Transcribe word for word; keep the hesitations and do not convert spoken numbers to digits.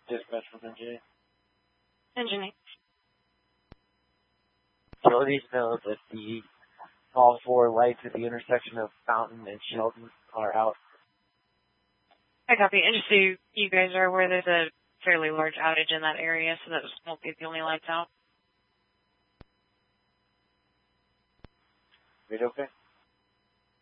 Dispatch from engineering. Engineering. Utilities know that the all four lights at the intersection of Fountain and Sheldon are out. I copy. And just so you, you guys are aware, there's a fairly large outage in that area, so that won't be the only lights out. Read okay?